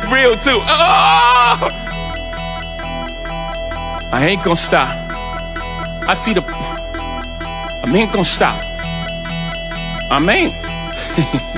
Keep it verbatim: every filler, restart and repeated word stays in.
real too. Oh! I ain't gonna stop. I see the... I ain't gonna stop. I mean...